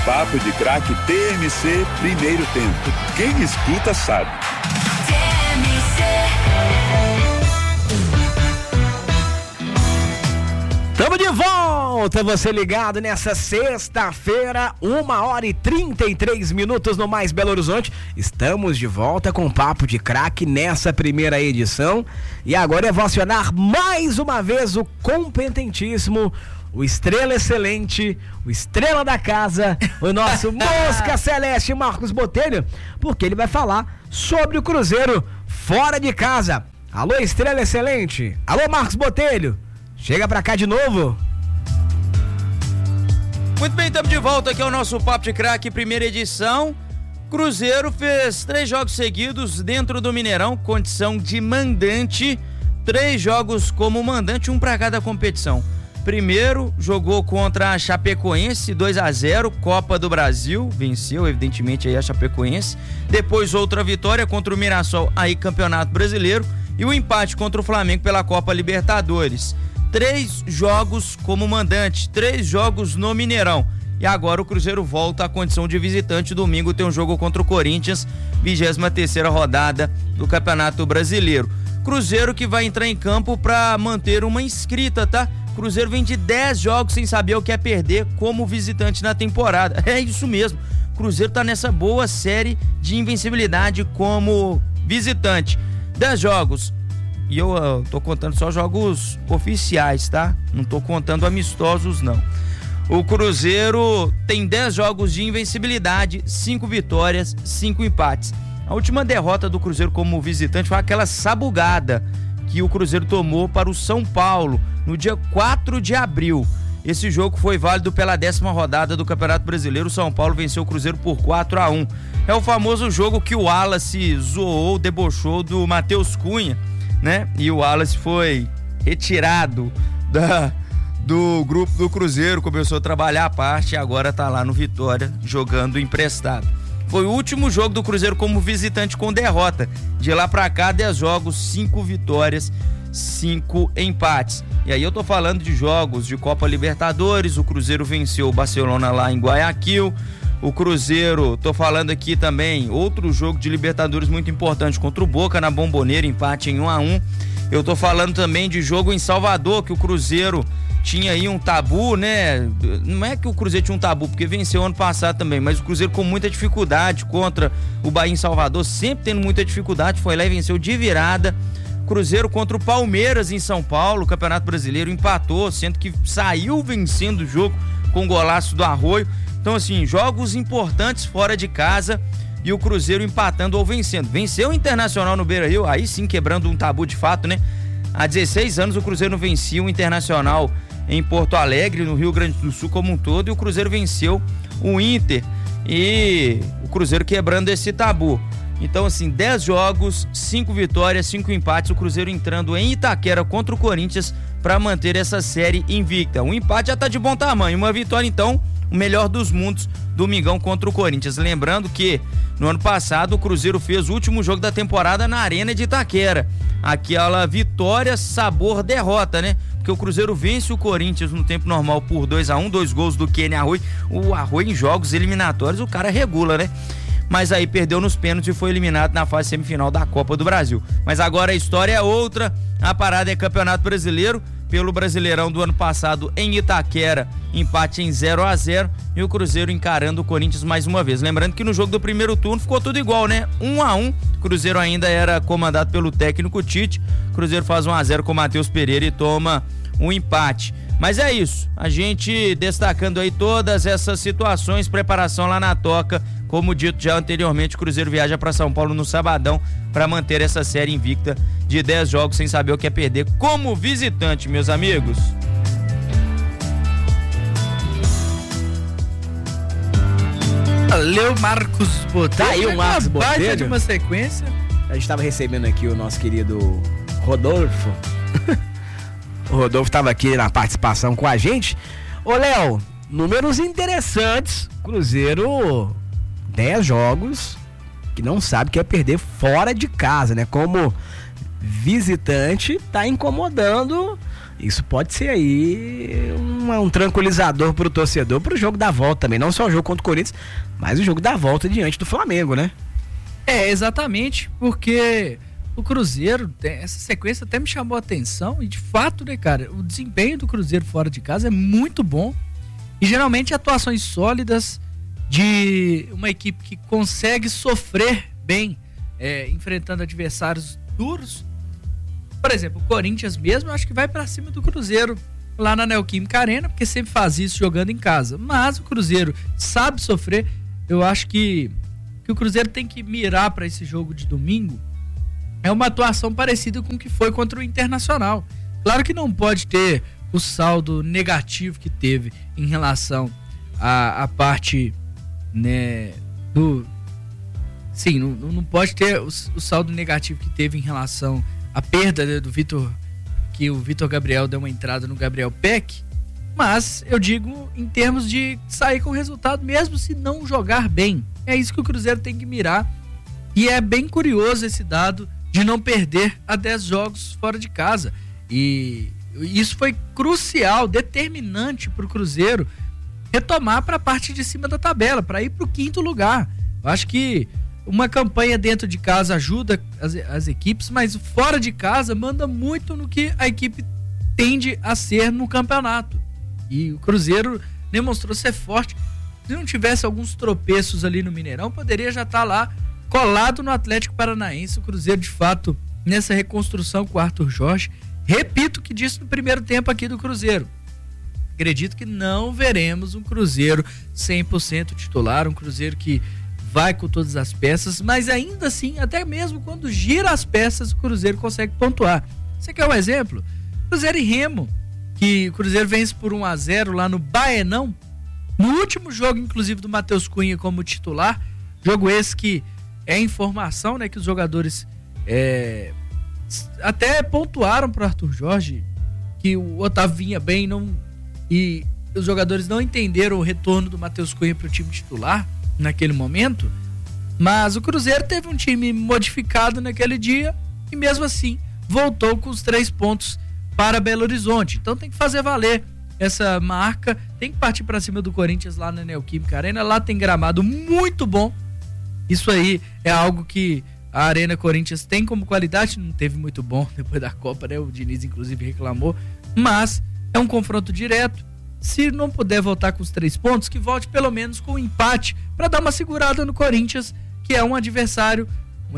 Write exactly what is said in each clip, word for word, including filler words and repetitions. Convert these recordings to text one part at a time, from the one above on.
Papo de Craque T M C Primeiro Tempo. Quem escuta sabe. T M C. Tamo de volta, você ligado nessa sexta-feira, uma hora e trinta e três minutos no Mais Belo Horizonte. Estamos de volta com o Papo de Craque nessa primeira edição. E agora eu vou acionar mais uma vez o competentíssimo, o estrela excelente, o estrela da casa, o nosso Mosca Celeste Marcos Botelho, porque ele vai falar sobre o Cruzeiro fora de casa. Alô, estrela excelente. Alô, Marcos Botelho. Chega pra cá de novo. Muito bem, estamos de volta aqui ao nosso Papo de Craque, primeira edição. Cruzeiro fez três jogos seguidos dentro do Mineirão, condição de mandante. Três jogos como mandante, um para cada competição. Primeiro, jogou contra a Chapecoense, dois a zero, Copa do Brasil, venceu evidentemente aí a Chapecoense. Depois outra vitória contra o Mirassol, aí Campeonato Brasileiro. E o empate contra o Flamengo pela Copa Libertadores. Três jogos como mandante, três jogos no Mineirão. E agora o Cruzeiro volta à condição de visitante. Domingo tem um jogo contra o Corinthians, vigésima terceira rodada do Campeonato Brasileiro. Cruzeiro que vai entrar em campo para manter uma inscrita, tá? Cruzeiro vem de dez jogos sem saber o que é perder como visitante na temporada. É isso mesmo. Cruzeiro tá nessa boa série de invencibilidade como visitante. dez jogos. E eu uh, tô contando só jogos oficiais, tá? Não tô contando amistosos, não. O Cruzeiro tem dez jogos de invencibilidade, cinco vitórias, cinco empates. A última derrota do Cruzeiro como visitante foi aquela sabugada que o Cruzeiro tomou para o São Paulo no dia quatro de abril. Esse jogo foi válido pela décima rodada do Campeonato Brasileiro. O São Paulo venceu o Cruzeiro por quatro a um. É o famoso jogo que o Wallace zoou, debochou do Matheus Cunha, né? E o Wallace foi retirado da, do grupo do Cruzeiro, começou a trabalhar à parte e agora tá lá no Vitória jogando emprestado. Foi o último jogo do Cruzeiro como visitante com derrota. De lá pra cá, dez jogos, cinco vitórias, cinco empates. E aí eu tô falando de jogos de Copa Libertadores. O Cruzeiro venceu o Barcelona lá em Guayaquil. O Cruzeiro, tô falando aqui também, outro jogo de Libertadores muito importante contra o Boca na Bombonera, empate em um a um. Eu tô falando também de jogo em Salvador, que o Cruzeiro tinha aí um tabu, né? Não é que o Cruzeiro tinha um tabu, porque venceu ano passado também, mas o Cruzeiro com muita dificuldade contra o Bahia em Salvador, sempre tendo muita dificuldade, foi lá e venceu de virada. Cruzeiro contra o Palmeiras em São Paulo, Campeonato Brasileiro, empatou, sendo que saiu vencendo o jogo com o golaço do Arroio. Então, assim, jogos importantes fora de casa e o Cruzeiro empatando ou vencendo. Venceu o Internacional no Beira-Rio, aí sim quebrando um tabu de fato, né? Há dezesseis anos o Cruzeiro não vencia o Internacional em Porto Alegre, no Rio Grande do Sul como um todo, e o Cruzeiro venceu o Inter e o Cruzeiro quebrando esse tabu. Então, assim, dez jogos, cinco vitórias, cinco empates, o Cruzeiro entrando em Itaquera contra o Corinthians para manter essa série invicta. Um empate já tá de bom tamanho, uma vitória então, o melhor dos mundos, domingão contra o Corinthians. Lembrando que no ano passado o Cruzeiro fez o último jogo da temporada na Arena de Itaquera. Aquela vitória, sabor, derrota, né? Porque o Cruzeiro vence o Corinthians no tempo normal por dois a um, dois gols do Kenny Arroio. O Arroio em jogos eliminatórios, o cara regula, né? Mas aí perdeu nos pênaltis e foi eliminado na fase semifinal da Copa do Brasil. Mas agora a história é outra, a parada é Campeonato Brasileiro, pelo Brasileirão do ano passado em Itaquera, empate em zero a zero e o Cruzeiro encarando o Corinthians mais uma vez. Lembrando que no jogo do primeiro turno ficou tudo igual, né? um a um, Cruzeiro ainda era comandado pelo técnico Tite, Cruzeiro faz um a zero com o Matheus Pereira e toma um empate. Mas é isso, a gente destacando aí todas essas situações, preparação lá na Toca, como dito já anteriormente, o Cruzeiro viaja para São Paulo no sabadão para manter essa série invicta de dez jogos sem saber o que é perder como visitante, meus amigos. Valeu, Marcos Botelho. Tá aí o Marcos Botelho. De uma sequência. A gente estava recebendo aqui o nosso querido Rodolfo. O Rodolfo estava aqui na participação com a gente. Ô, Léo, números interessantes. Cruzeiro, dez jogos que não sabe que é perder fora de casa, né? Como visitante, tá incomodando Isso pode ser aí um, um tranquilizador pro torcedor, pro jogo da volta também, não só o jogo contra o Corinthians, mas o jogo da volta diante do Flamengo, né? É, exatamente, porque o Cruzeiro, essa sequência até me chamou a atenção e de fato, né, cara, o desempenho do Cruzeiro fora de casa é muito bom e geralmente atuações sólidas de uma equipe que consegue sofrer bem, é, enfrentando adversários duros. Por exemplo, o Corinthians mesmo, eu acho que vai pra cima do Cruzeiro lá na Neoquímica Arena, porque sempre faz isso jogando em casa. Mas o Cruzeiro sabe sofrer. Eu acho que, que o Cruzeiro tem que mirar para esse jogo de domingo. É uma atuação parecida com o que foi contra o Internacional. Claro que não pode ter o saldo negativo que teve em relação à, à parte, né, do... Sim, não, não pode ter o, o saldo negativo que teve em relação à perda, né, do Vitor, que o Vitor Gabriel deu uma entrada no Gabriel Peck, mas eu digo em termos de sair com resultado mesmo se não jogar bem. É isso que o Cruzeiro tem que mirar e é bem curioso esse dado de não perder a dez jogos fora de casa. E isso foi crucial, determinante para o Cruzeiro retomar para a parte de cima da tabela, para ir para o quinto lugar. Eu acho que uma campanha dentro de casa ajuda as, as equipes, mas fora de casa manda muito no que a equipe tende a ser no campeonato. E o Cruzeiro demonstrou ser forte. Se não tivesse alguns tropeços ali no Mineirão, poderia já estar lá colado no Atlético Paranaense. O Cruzeiro, de fato, nessa reconstrução com o Arthur Jorge. Repito o que disse no primeiro tempo aqui do Cruzeiro. Acredito que não veremos um Cruzeiro cem por cento titular, um Cruzeiro que vai com todas as peças, mas ainda assim, até mesmo quando gira as peças, o Cruzeiro consegue pontuar. Você quer um exemplo? Cruzeiro e Remo, que o Cruzeiro vence por um a zero lá no Baenão, no último jogo, inclusive, do Matheus Cunha como titular, jogo esse que é informação, né, que os jogadores é, até pontuaram pro Arthur Jorge, que o Otávio vinha bem não, e os jogadores não entenderam o retorno do Matheus Cunha pro time titular naquele momento, mas o Cruzeiro teve um time modificado naquele dia e mesmo assim voltou com os três pontos para Belo Horizonte. Então tem que fazer valer essa marca, tem que partir para cima do Corinthians lá na Neoquímica Arena. Lá tem gramado muito bom, isso aí é algo que a Arena Corinthians tem como qualidade. Não teve muito bom depois da Copa, né? O Diniz inclusive reclamou, mas é um confronto direto. Se não puder voltar com os três pontos, que volte pelo menos com um empate para dar uma segurada no Corinthians, que é um adversário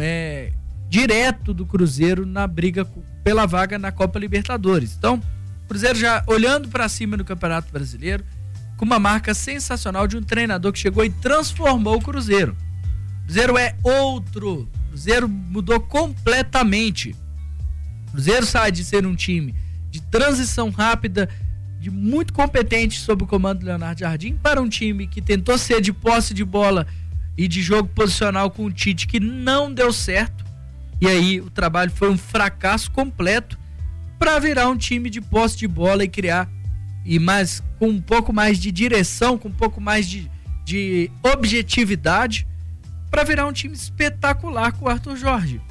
é, direto do Cruzeiro na briga pela vaga na Copa Libertadores. Então, o Cruzeiro já olhando para cima no Campeonato Brasileiro, com uma marca sensacional de um treinador que chegou e transformou o Cruzeiro. O Cruzeiro é outro. O Cruzeiro mudou completamente. O Cruzeiro sai de ser um time de transição rápida, de muito competente sob o comando do Leonardo Jardim, para um time que tentou ser de posse de bola e de jogo posicional com o Tite, que não deu certo, e aí o trabalho foi um fracasso completo, para virar um time de posse de bola e criar, e mais, com um pouco mais de direção, com um pouco mais de, de objetividade, para virar um time espetacular com o Arthur Jorge.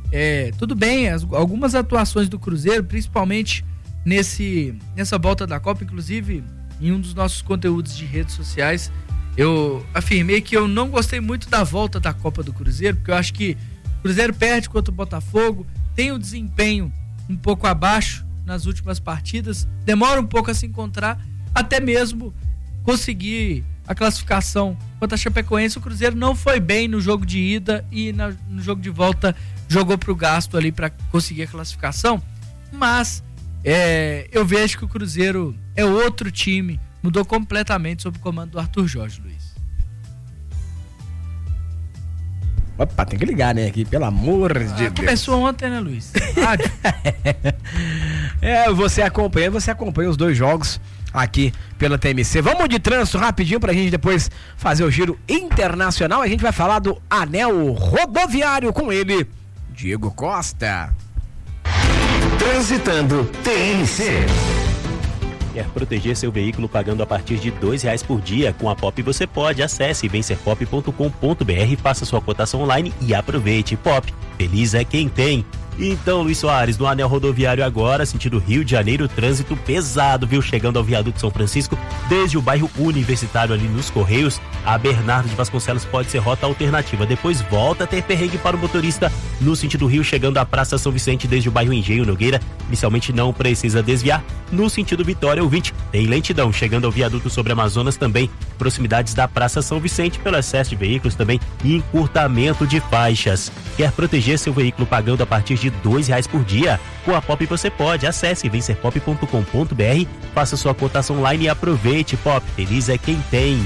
É, tudo bem, as, algumas atuações do Cruzeiro, principalmente Nesse, nessa volta da Copa, inclusive em um dos nossos conteúdos de redes sociais, eu afirmei que eu não gostei muito da volta da Copa do Cruzeiro, porque eu acho que o Cruzeiro perde contra o Botafogo, tem um desempenho um pouco abaixo nas últimas partidas, demora um pouco a se encontrar, até mesmo conseguir a classificação contra a Chapecoense. O Cruzeiro não foi bem no jogo de ida e na, no jogo de volta jogou pro gasto ali para conseguir a classificação, mas É, eu vejo que o Cruzeiro é outro time, mudou completamente sob o comando do Arthur Jorge, Luiz. Opa, tem que ligar, né, aqui, pelo amor ah, de Deus. Começou ontem, né, Luiz? Rádio. É, você acompanha, você acompanha os dois jogos aqui pela T M C. Vamos de trânsito rapidinho pra gente depois fazer o giro internacional. A gente vai falar do anel rodoviário com ele, Diego Costa. Transitando T M C. Quer proteger seu veículo pagando a partir de dois reais por dia? Com a Pop você pode. Acesse vencer pop ponto com ponto b r, faça sua cotação online e aproveite. Pop, feliz é quem tem. Então, Luiz Soares, no anel rodoviário agora, sentido Rio de Janeiro, trânsito pesado, viu? Chegando ao viaduto São Francisco, desde o bairro Universitário ali nos Correios, a Bernardo de Vasconcelos pode ser rota alternativa. Depois volta a ter perrengue para o motorista no sentido Rio, chegando à Praça São Vicente, desde o bairro Engenho Nogueira. Inicialmente não precisa desviar. No sentido Vitória, ouvinte, tem lentidão, chegando ao viaduto sobre Amazonas também, proximidades da Praça São Vicente, pelo excesso de veículos também e encurtamento de faixas. Quer proteger seu veículo pagando a partir de dois reais por dia? Com a Pop você pode. Acesse vencer pop ponto com ponto b r, faça sua cotação online e aproveite. Pop, feliz é quem tem.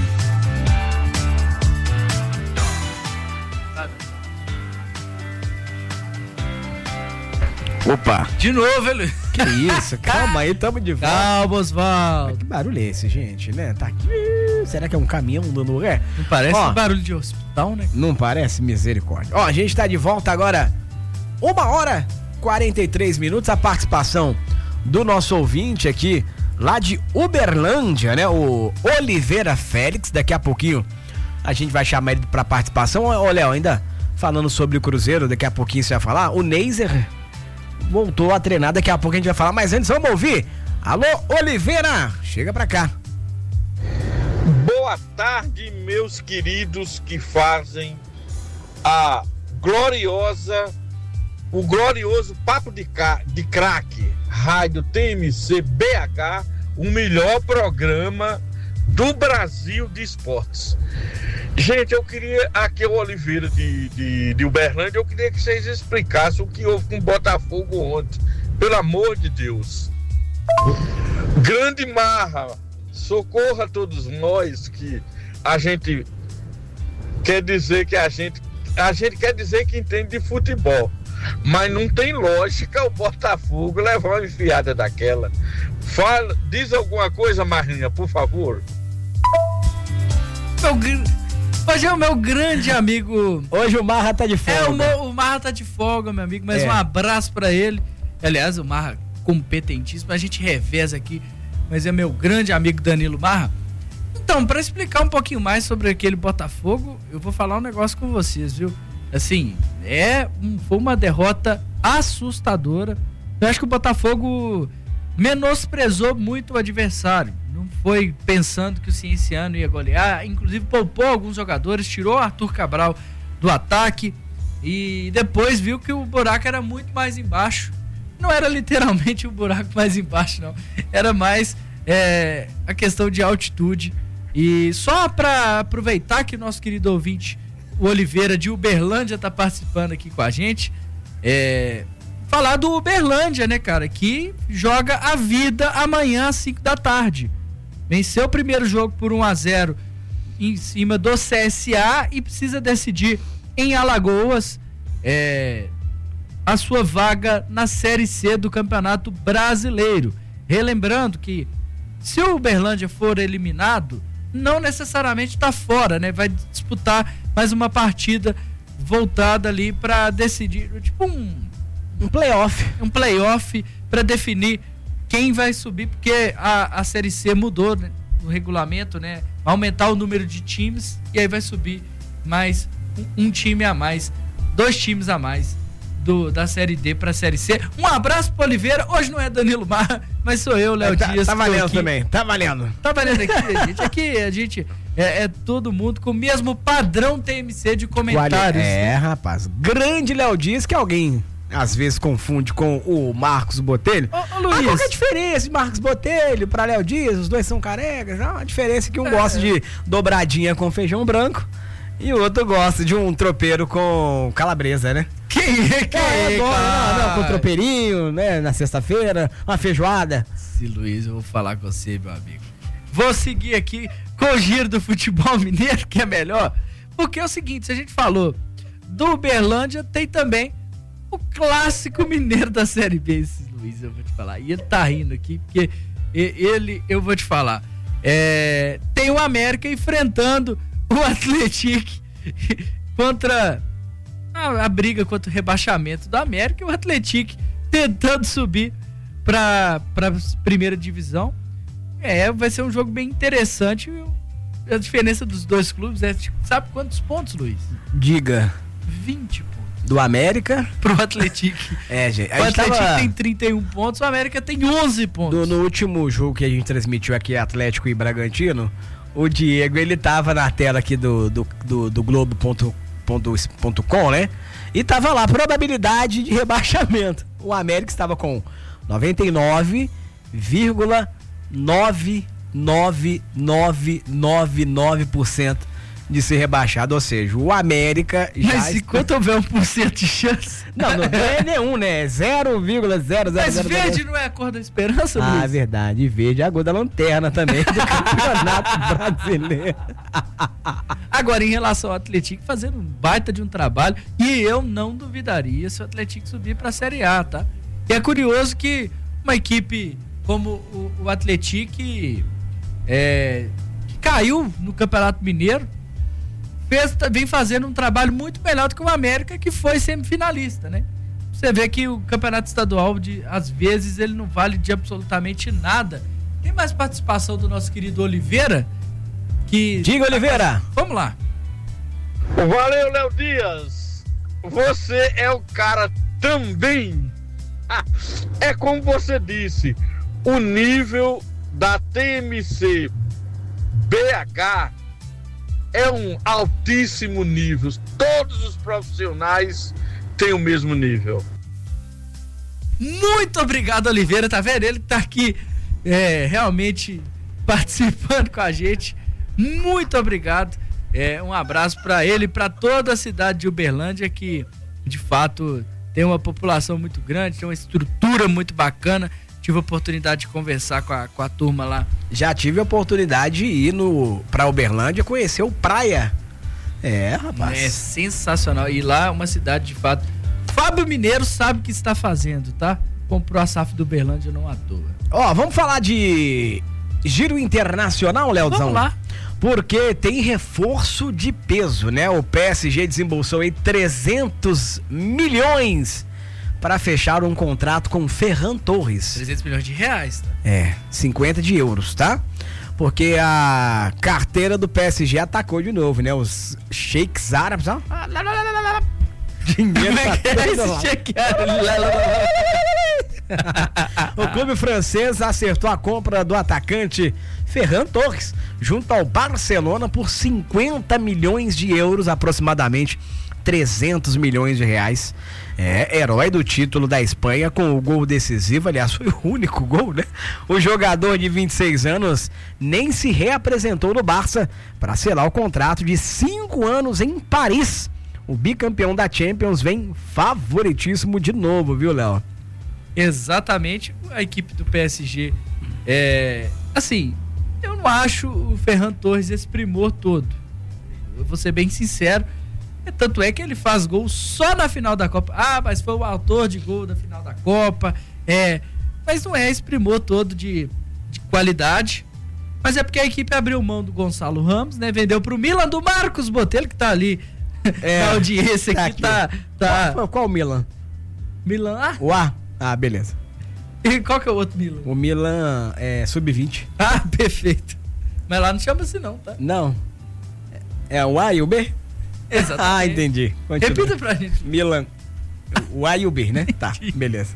Opa! De novo, ele. Que isso? Calma aí, tamo de volta. Calma, Osvaldo. Que barulho é esse, gente, né? Tá aqui. Será que é um caminhão dando ré? Não parece Ó, um barulho de hospital, né? Não parece? Misericórdia. Ó, a gente tá de volta agora. Uma hora e quarenta e três minutos. A participação do nosso ouvinte aqui, lá de Uberlândia, né? O Oliveira Félix. Daqui a pouquinho a gente vai chamar ele pra participação. Ô, Léo, ainda falando sobre o Cruzeiro, daqui a pouquinho você vai falar. O Neiser voltou a treinar, daqui a pouco a gente vai falar, mas antes vamos ouvir. Alô, Oliveira, chega pra cá. Boa tarde, meus queridos que fazem a gloriosa, o glorioso Papo de, Ca... de Craque, Rádio T M C B H, o melhor programa do Brasil de esportes. Gente, eu queria, aqui é o Oliveira de, de, de Uberlândia, eu queria que vocês explicassem o que houve com o Botafogo ontem, pelo amor de Deus. Grande Marra, socorra todos nós, que a gente quer dizer que a gente, a gente quer dizer que entende de futebol, mas não tem lógica o Botafogo levar uma enfiada daquela. Fala, diz alguma coisa, Marrinha, por favor. Meu, hoje é o meu grande amigo. Hoje o Marra tá de folga. É, o, meu, o Marra tá de folga, meu amigo, mas É. um abraço pra ele. Aliás, o Marra competentíssimo, a gente reveza aqui, mas é meu grande amigo Danilo Marra. Então, pra explicar um pouquinho mais sobre aquele Botafogo, eu vou falar um negócio com vocês, viu? Assim, é um, foi uma derrota assustadora. Eu acho que o Botafogo menosprezou muito o adversário. Não foi pensando que o Cienciano ia golear, inclusive poupou alguns jogadores, tirou o Arthur Cabral do ataque e depois viu que o buraco era muito mais embaixo. Não era literalmente o buraco mais embaixo, não. Era mais é, a questão de altitude. E só para aproveitar que o nosso querido ouvinte, o Oliveira de Uberlândia, tá participando aqui com a gente, é, falar do Uberlândia, né, cara, que joga a vida amanhã às cinco da tarde. Venceu o primeiro jogo por um a zero em cima do C S A e precisa decidir em Alagoas é, a sua vaga na Série C do Campeonato Brasileiro. Relembrando que se o Uberlândia for eliminado, não necessariamente está fora, né? Vai disputar mais uma partida voltada ali para decidir, tipo um, Um playoff. um playoff para definir quem vai subir, porque a, a Série C mudou, né, o regulamento, né? Vai aumentar o número de times e aí vai subir mais um, um time a mais, dois times a mais do, da Série D para a Série C. Um abraço pro Oliveira. Hoje não é Danilo Marra, mas sou eu, Léo Tá, Dias. tá tô valendo aqui. também, tá valendo. Tá valendo aqui, gente. Aqui a gente é, é todo mundo com o mesmo padrão T M C de comentários. É, rapaz. Grande Léo Dias, que alguém às vezes confunde com o Marcos Botelho. Ô, ô, Ah, Luiz. qual que é a diferença de Marcos Botelho pra Léo Dias? Os dois são carecas. Não, a diferença é que um É. gosta de dobradinha com feijão branco e o outro gosta de um tropeiro com calabresa, né? Quem é que É, é, bom, cara? não, não, com tropeirinho, né? Na sexta-feira, uma feijoada. Se Luiz, eu vou falar com você, meu amigo. Vou seguir aqui com o giro do futebol mineiro, que é melhor. Porque é o seguinte, se a gente falou do Uberlândia, tem também o clássico mineiro da Série B, esse Luiz, eu vou te falar. E ele tá rindo aqui, porque ele, eu vou te falar, é, tem o América enfrentando o Atlético contra a, a briga contra o rebaixamento do América e o Atlético tentando subir para para primeira divisão. É, vai ser um jogo bem interessante. A diferença dos dois clubes é, tipo, sabe quantos pontos, Luiz? Diga. vinte pontos. do América pro Atlético. É, gente. O Atlético tava... tem trinta e um pontos, o América tem onze pontos. Do, no último jogo que a gente transmitiu aqui, Atlético e Bragantino, o Diego, ele tava na tela aqui do, do, do, do Globo ponto com, né? E tava lá, probabilidade de rebaixamento. O América estava com noventa e nove vírgula nove nove nove nove nove por cento de ser rebaixado, ou seja, o América já... Mas se quanto houver um por cento de chance... Não, não é nenhum, né? zero vírgula zero zero zero. Mas verde não é a cor da esperança, Luiz? Ah, verdade, verde é a cor da lanterna também do Campeonato Brasileiro. Agora, em relação ao Atlético, fazendo um baita de um trabalho, e eu não duvidaria se o Atlético subir pra Série A, tá? E é curioso que uma equipe como o, o Atlético, é, que caiu no Campeonato Mineiro, fez, vem fazendo um trabalho muito melhor do que o América, que foi semifinalista, né? Você vê que o campeonato estadual, de, às vezes, ele não vale de absolutamente nada. Tem mais participação do nosso querido Oliveira? Que... Diga, Oliveira! Vamos lá. Valeu, Léo Dias! Você é o cara também. É como você disse, o nível da T M C B H é um altíssimo nível. Todos os profissionais têm o mesmo nível. Muito obrigado, Oliveira, tá vendo? Ele tá aqui é, realmente participando com a gente. Muito obrigado. É, um abraço para ele e para toda a cidade de Uberlândia, que de fato tem uma população muito grande, tem uma estrutura muito bacana. Tive a oportunidade de conversar com a, com a turma lá. Já tive a oportunidade de ir no, pra Uberlândia, conhecer o Praia. É, rapaz. É sensacional. E lá é uma cidade de fato. Fábio Mineiro sabe o que está fazendo, tá? Comprou a S A F do Uberlândia não à toa. Ó, vamos falar de giro internacional, Leozão? Vamos lá. Porque tem reforço de peso, né? O P S G desembolsou aí trezentos milhões para fechar um contrato com Ferran Torres. trezentos milhões de reais, tá? É, cinquenta de euros, tá? Porque a carteira do P S G atacou de novo, né? Os sheiks árabes, ó. Dinheiro pra todo lado. O clube francês acertou a compra do atacante Ferran Torres junto ao Barcelona por cinquenta milhões de euros, aproximadamente trezentos milhões de reais. É, herói do título da Espanha com o gol decisivo, aliás, foi o único gol, né? O jogador de vinte e seis anos nem se reapresentou no Barça para selar o contrato de cinco anos em Paris. O bicampeão da Champions vem favoritíssimo de novo, viu, Léo? Exatamente, a equipe do P S G, é, assim, eu não acho o Ferran Torres esse primor todo, eu vou ser bem sincero, é, tanto é que ele faz gol só na final da Copa. Ah, mas foi o autor de gol da final da Copa, é, mas não é esse primor todo de, de qualidade, mas é porque a equipe abriu mão do Gonçalo Ramos, né, vendeu pro Milan do Marcos Botelho, que tá ali, é, a audiência tá aqui, tá, tá... Qual, qual o Milan? Milan, ah? O A? Ah, beleza. E qual que é o outro Milan? O Milan é sub vinte. Ah, perfeito. Mas lá não chama assim não, tá? Não. É o A e o B? Exatamente. Ah, entendi. Continua. Repita pra gente. Milan. O A e o B, né? Tá, beleza.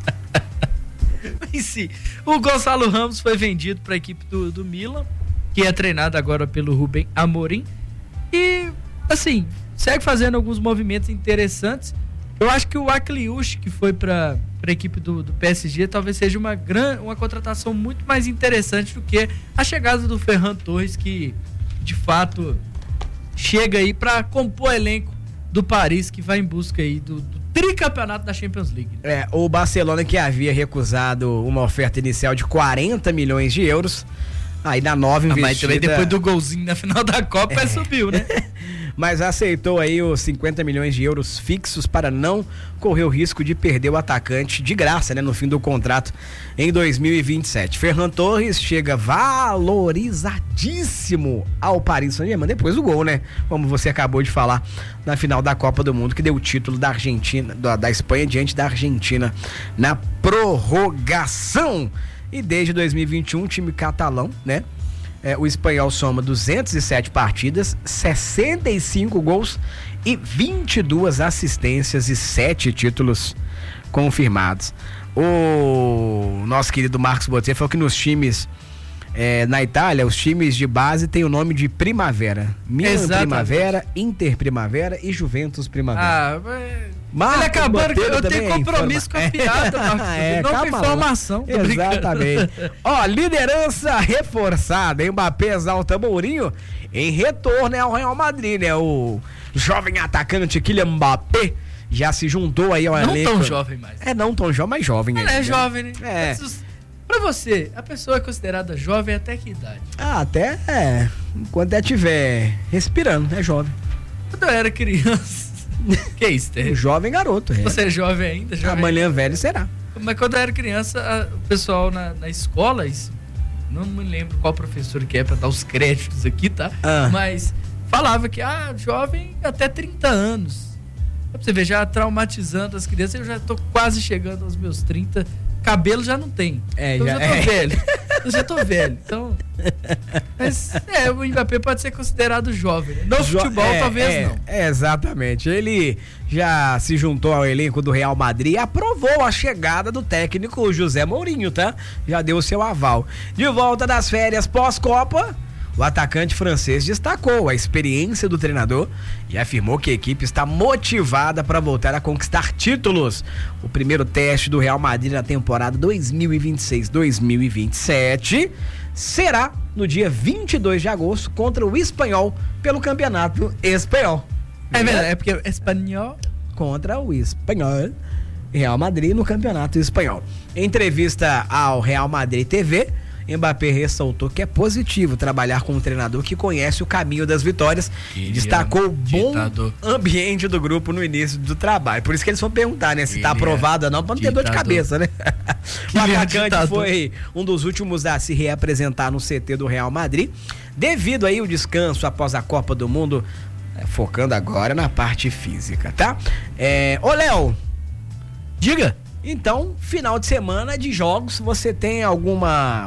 Mas sim, o Gonçalo Ramos foi vendido para a equipe do, do Milan, que é treinado agora pelo Rubem Amorim. E, assim, segue fazendo alguns movimentos interessantes. Eu acho que o Akliush, que foi para a equipe do, do P S G, talvez seja uma, gran, uma contratação muito mais interessante do que a chegada do Ferran Torres, que de fato chega aí para compor o elenco do Paris, que vai em busca aí do, do tricampeonato da Champions League. É, o Barcelona, que havia recusado uma oferta inicial de quarenta milhões de euros, aí na nova investida... Ah, mas também depois do golzinho na final da Copa, é. subiu, né? Mas aceitou aí os cinquenta milhões de euros fixos para não correr o risco de perder o atacante de graça, né, no fim do contrato em dois mil e vinte e sete. Ferran Torres chega valorizadíssimo ao Paris Saint-Germain depois do gol, né? Como você acabou de falar na final da Copa do Mundo, que deu o título da Argentina, da, da Espanha diante da Argentina na prorrogação. E desde dois mil e vinte e um, o time catalão, né, É, o Espanhol soma duzentas e sete partidas, sessenta e cinco gols e vinte e duas assistências e sete títulos confirmados. O nosso querido Marcos Botelho falou que nos times é, na Itália, os times de base têm o nome de Primavera. Milan Exatamente. Primavera, Inter Primavera e Juventus Primavera. Ah, mas... Marcos Ele acabando, Botelho eu também tenho é compromisso informa... com a piada, Marcos. É, não com calma lá. informação. tô brincando. Exatamente. Ó, liderança reforçada. Mbappé exalta Mourinho em retorno ao Real Madrid, né? O jovem atacante Kylian Mbappé já se juntou aí ao Não elenco. tão jovem mais. É, não tão jovem, mas jovem. Ele ainda, é né? jovem, né? É. Mas os- Pra você, a pessoa é considerada jovem até que idade? Ah, até é. Enquanto ela estiver respirando, é jovem. Quando eu era criança... que isso, Um Terry? jovem garoto. É. Você é jovem ainda? Jovem Amanhã velho será. Mas quando eu era criança, a- o pessoal na, na escola, isso, não me lembro qual professor que é pra dar os créditos aqui, tá? Ah. Mas falava que, ah, jovem até trinta anos. Pra você ver, já traumatizando as crianças, eu já tô quase chegando aos meus trinta, cabelo já não tem. É, então já- eu já tô é. velho. Eu já tô velho, então... Mas, é, o Mbappé pode ser considerado jovem, né? No Jo- futebol, é, talvez é, não. é, exatamente. Ele já se juntou ao elenco do Real Madrid e aprovou a chegada do técnico José Mourinho, tá? Já deu o seu aval. De volta das férias pós-Copa, o atacante francês destacou a experiência do treinador e afirmou que a equipe está motivada para voltar a conquistar títulos. O primeiro teste do Real Madrid na temporada dois mil e vinte e seis dois mil e vinte e sete será no dia vinte e dois de agosto contra o Espanhol pelo Campeonato Espanhol. É verdade, é porque é espanhol... Contra o Espanhol, Real Madrid no Campeonato Espanhol. Em entrevista ao Real Madrid T V, Mbappé ressaltou que é positivo trabalhar com um treinador que conhece o caminho das vitórias e destacou o bom ditador. ambiente do grupo no início do trabalho. Por isso que eles vão perguntar, né, se tá Ele aprovado ou não, pra não ter dor de ditador. cabeça, né? O Ele é atacante ditador. foi um dos últimos a se reapresentar no C T do Real Madrid, devido aí o descanso após a Copa do Mundo, é, focando agora na parte física, tá? É, ô Léo, Diga. então, final de semana de jogos, você tem alguma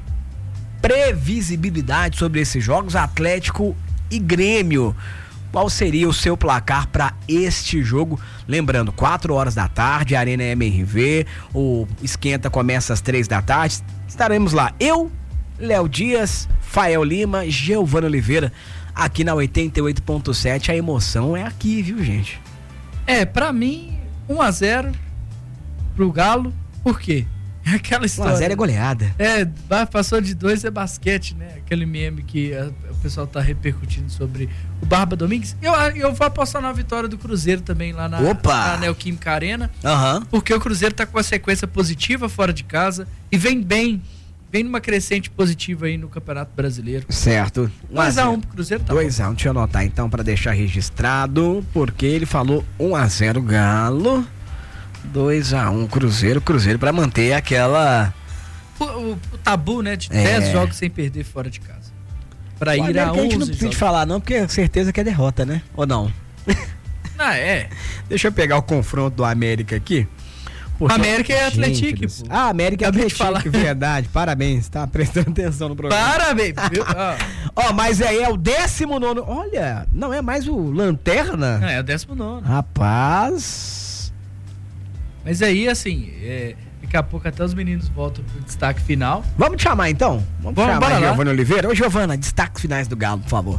previsibilidade sobre esses jogos? Atlético e Grêmio. Qual seria o seu placar para este jogo? Lembrando, quatro horas da tarde, Arena M R V, o esquenta começa às três da tarde. Estaremos lá, eu, Léo Dias, Fael Lima, Giovana Oliveira, aqui na oitenta e oito ponto sete. A emoção é aqui, viu, gente? É, pra mim, um a zero pro Galo. Por quê? É aquela um a história. zero é goleada. É, ba- passou de dois é basquete, né? Aquele meme que a- o pessoal tá repercutindo sobre o Barba Domingues. Eu, eu vou apostar na vitória do Cruzeiro também lá na, Opa! na Neoquímica Arena. Aham. Porque o Cruzeiro tá com uma sequência positiva fora de casa e vem bem, vem numa crescente positiva aí no Campeonato Brasileiro. Certo. dois a um pro Cruzeiro, tá bom. dois a um, deixa eu anotar então pra deixar registrado, porque ele falou um a zero Galo, dois a um Cruzeiro, Cruzeiro pra manter aquela... O, o- o tabu, né, de É. dez jogos sem perder fora de casa. Pra O ir a América a gente não onze precisa jogos. falar não, porque é certeza que é derrota, né? Ou não? Ah, é. Deixa eu pegar o confronto do América aqui. porque- América é Gente Atlético, do céu. pô. Ah, América é Acabei de Atlético, falar. verdade, parabéns, tá prestando atenção no programa. Parabéns, viu? Ó, Ó, mas aí é o décimo nono, olha, não é mais o Lanterna? é o décimo nono. Rapaz... Mas aí, assim, é, daqui a pouco até os meninos voltam pro destaque final. Vamos te chamar então? Vamos, Vamos, chamar bora a lá. Giovana Oliveira. Ô Giovana, destaques finais do Galo, por favor.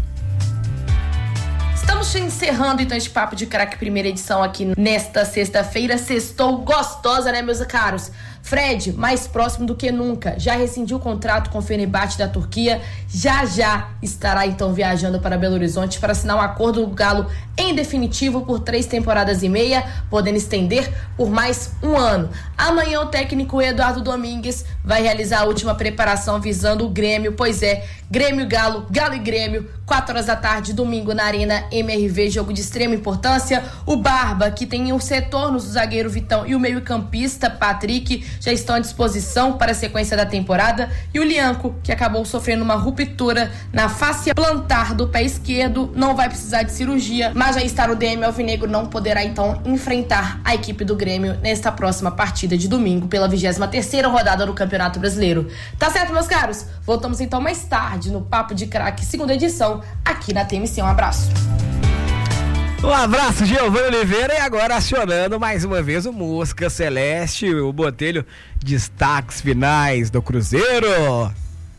Estamos encerrando então este Papo de Craque primeira edição aqui nesta sexta-feira. Sextou gostosa, né, meus caros? Fred, mais próximo do que nunca, já rescindiu o contrato com o Fenerbahçe da Turquia. Já já estará então viajando para Belo Horizonte para assinar um acordo do Galo em definitivo por três temporadas e meia, podendo estender por mais um ano. Amanhã o técnico Eduardo Domingues vai realizar a última preparação visando o Grêmio, pois é, Grêmio Galo, Galo e Grêmio, quatro horas da tarde, domingo, na Arena M R V, jogo de extrema importância. O Barba, que tem os retornos do zagueiro Vitão e o meio-campista Patrick, já estão à disposição para a sequência da temporada. E o Lianco, que acabou sofrendo uma ruptura na face plantar do pé esquerdo, não vai precisar de cirurgia, mas já está no D M alvinegro, não poderá então enfrentar a equipe do Grêmio nesta próxima partida de domingo pela vigésima terceira rodada do Campeonato Brasileiro. Tá certo, meus caros? Voltamos então mais tarde no Papo de Craque, segunda edição, aqui na T M C. Um abraço. Um abraço, Giovanni Oliveira, e agora acionando mais uma vez o Mosca Celeste, o Botelho, destaques finais do Cruzeiro.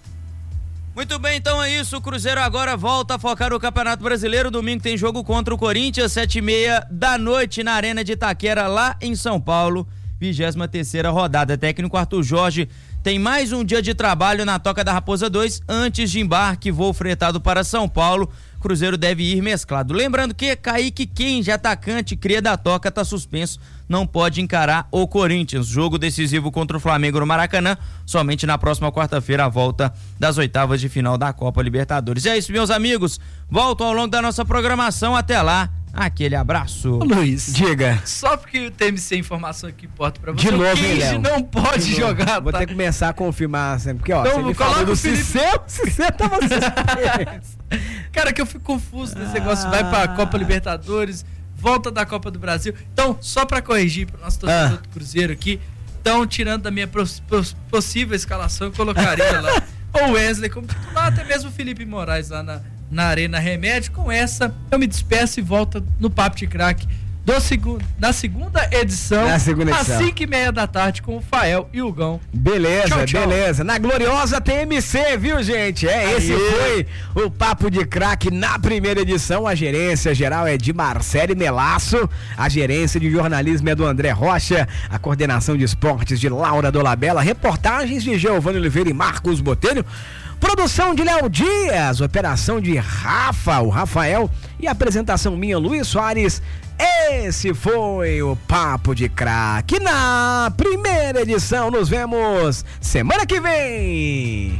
Muito bem, então é isso, o Cruzeiro agora volta a focar no Campeonato Brasileiro. Domingo tem jogo contra o Corinthians, sete e meia da noite na Arena de Itaquera, lá em São Paulo, vigésima terceira rodada. Técnico Arthur Jorge tem mais um dia de trabalho na Toca da Raposa dois, antes de embarque, voo fretado para São Paulo. Cruzeiro deve ir mesclado. Lembrando que Kaique Kenji, atacante, cria da Toca, está suspenso, não pode encarar o Corinthians. Jogo decisivo contra o Flamengo no Maracanã, somente na próxima quarta-feira, a volta das oitavas de final da Copa Libertadores. E é isso, meus amigos, volto ao longo da nossa programação. Até lá, aquele abraço. Ô, Luiz, diga. Só porque o T M C é informação que importa pra você, De novo, o Kenji não pode jogar. Vou tá? ter que começar a confirmar sempre, porque ó, Então, você me coloca falou do o Felipe- Cicê, o Cicê tava suspenso. Cara, que eu fico confuso nesse negócio. Vai pra Copa Libertadores, volta da Copa do Brasil. Então, só pra corrigir pro nosso torcedor Ah. do Cruzeiro aqui, então, tirando da minha pos- pos- possível escalação, eu colocaria lá o Wesley como titular, até mesmo o Felipe Moraes lá na, na Arena Remédio. Com essa, eu me despeço e volto no Papo de Craque do segu- na segunda edição, Na segunda edição. às cinco e meia da tarde, com o Fael e o Gão. Beleza, Tchau, tchau. beleza. Na gloriosa T M C, viu, gente? É, esse Aê. foi o Papo de Craque na primeira edição. A gerência geral é de Marcele Melasso, a gerência de jornalismo é do André Rocha, a coordenação de esportes de Laura Dolabella, reportagens de Giovanni Oliveira e Marcos Botelho, produção de Léo Dias, operação de Rafa, o Rafael, e apresentação minha, Luiz Soares. Esse foi o Papo de Craque na primeira edição. Nos vemos semana que vem.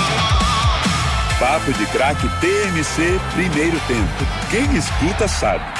Papo de Craque T M C, primeiro tempo. Quem escuta sabe.